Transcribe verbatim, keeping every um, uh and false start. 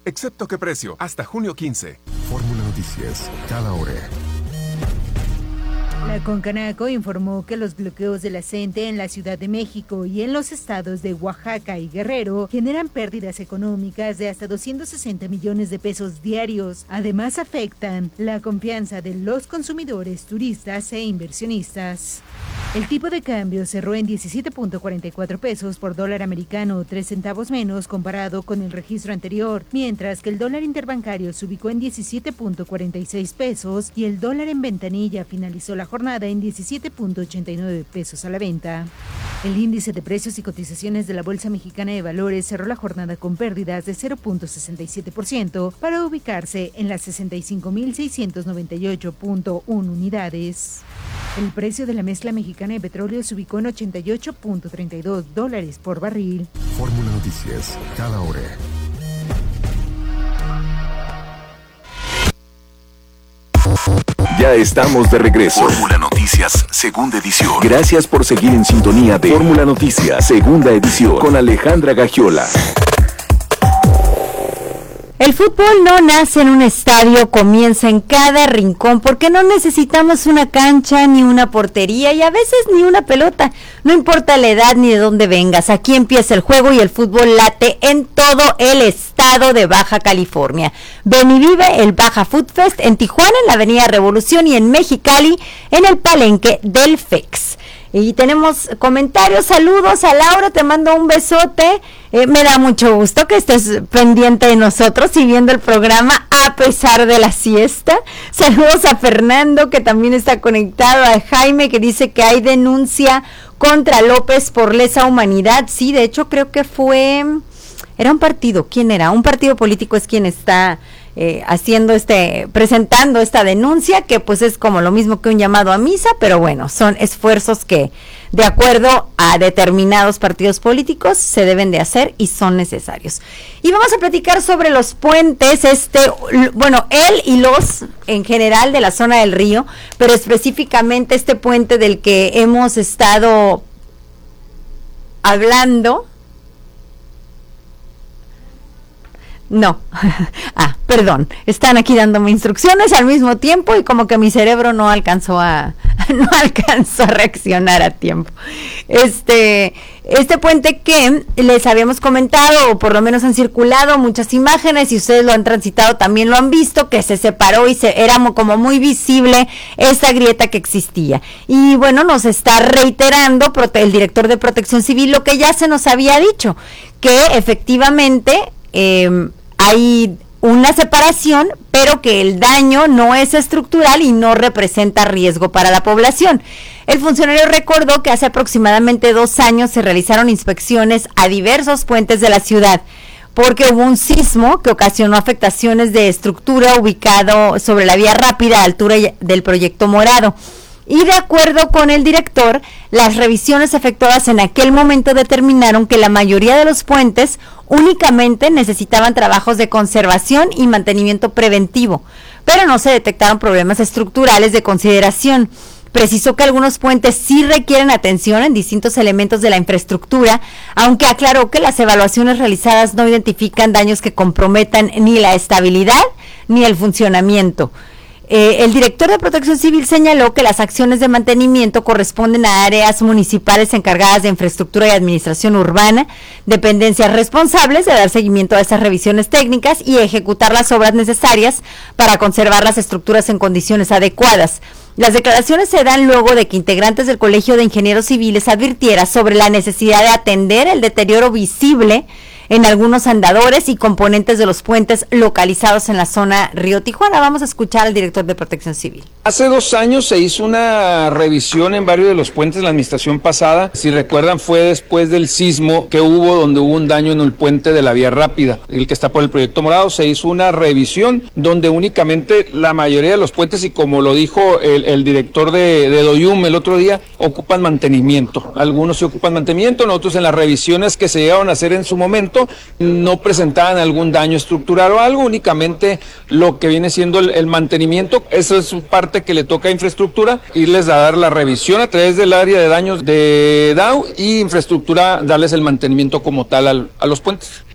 excepto qué precio, hasta junio quince. Fórmula Noticias, cada hora. La Concanaco informó que los bloqueos de la CENTE en la Ciudad de México y en los estados de Oaxaca y Guerrero generan pérdidas económicas de hasta doscientos sesenta millones de pesos diarios. Además, afectan la confianza de los consumidores, turistas e inversionistas. El tipo de cambio cerró en diecisiete punto cuarenta y cuatro pesos por dólar americano, tres centavos menos comparado con el registro anterior, mientras que el dólar interbancario se ubicó en diecisiete punto cuarenta y seis pesos y el dólar en ventanilla finalizó la jornada en diecisiete punto ochenta y nueve pesos a la venta. El índice de precios y cotizaciones de la Bolsa Mexicana de Valores cerró la jornada con pérdidas de cero punto sesenta y siete por ciento para ubicarse en las sesenta y cinco mil seiscientos noventa y ocho punto uno unidades. El precio de la mezcla mexicana de petróleo se ubicó en ochenta y ocho punto treinta y dos dólares por barril. Fórmula Noticias, cada hora. Ya estamos de regreso. Fórmula Noticias, segunda edición. Gracias por seguir en sintonía de Fórmula Noticias, segunda edición, con Alejandra Gagiola. El fútbol no nace en un estadio, comienza en cada rincón, porque no necesitamos una cancha ni una portería y a veces ni una pelota. No importa la edad ni de dónde vengas, aquí empieza el juego y el fútbol late en todo el estado de Baja California. Ven y vive el Baja Food Fest en Tijuana, en la Avenida Revolución, y en Mexicali, en el Palenque del F E X. Y tenemos comentarios, saludos a Laura, te mando un besote, eh, me da mucho gusto que estés pendiente de nosotros y viendo el programa a pesar de la siesta. Saludos a Fernando, que también está conectado, a Jaime, que dice que hay denuncia contra López por lesa humanidad. Sí, de hecho creo que fue, era un partido, ¿quién era? Un partido político es quien está Eh, haciendo este, presentando esta denuncia, que pues es como lo mismo que un llamado a misa, pero bueno, son esfuerzos que de acuerdo a determinados partidos políticos se deben de hacer y son necesarios. Y vamos a platicar sobre los puentes, este, bueno, él y los en general de la zona del río, pero específicamente este puente del que hemos estado hablando. No, ah, perdón, están aquí dándome instrucciones al mismo tiempo y como que mi cerebro no alcanzó a, no alcanzó a reaccionar a tiempo. Este, este puente que les habíamos comentado, o por lo menos han circulado muchas imágenes y ustedes lo han transitado, también lo han visto, que se separó y se, era como muy visible esta grieta que existía. Y bueno, nos está reiterando el director de Protección Civil lo que ya se nos había dicho, que efectivamente Eh, hay una separación, pero que el daño no es estructural y no representa riesgo para la población. El funcionario recordó que hace aproximadamente dos años se realizaron inspecciones a diversos puentes de la ciudad, porque hubo un sismo que ocasionó afectaciones de estructura ubicado sobre la vía rápida a altura del Proyecto Morado. Y de acuerdo con el director, las revisiones efectuadas en aquel momento determinaron que la mayoría de los puentes únicamente necesitaban trabajos de conservación y mantenimiento preventivo, pero no se detectaron problemas estructurales de consideración. Precisó que algunos puentes sí requieren atención en distintos elementos de la infraestructura, aunque aclaró que las evaluaciones realizadas no identifican daños que comprometan ni la estabilidad ni el funcionamiento. Eh, el director de Protección Civil señaló que las acciones de mantenimiento corresponden a áreas municipales encargadas de infraestructura y administración urbana, dependencias responsables de dar seguimiento a estas revisiones técnicas y ejecutar las obras necesarias para conservar las estructuras en condiciones adecuadas. Las declaraciones se dan luego de que integrantes del Colegio de Ingenieros Civiles advirtiera sobre la necesidad de atender el deterioro visible en algunos andadores y componentes de los puentes localizados en la zona Río Tijuana. Vamos a escuchar al director de Protección Civil. Hace dos años se hizo una revisión en varios de los puentes, la administración pasada, si recuerdan fue después del sismo que hubo, donde hubo un daño en el puente de la vía rápida, el que está por el Proyecto Morado. Se hizo una revisión donde únicamente la mayoría de los puentes, y como lo dijo el, el director de, de Doyum el otro día, ocupan mantenimiento. Algunos se ocupan mantenimiento, nosotros en las revisiones que se llegaron a hacer en su momento no presentaban algún daño estructural o algo, únicamente lo que viene siendo el, el mantenimiento. Eso es parte que le toca a infraestructura, irles a dar la revisión a través del área de daños de D A U y infraestructura darles el mantenimiento como tal al, a los puentes.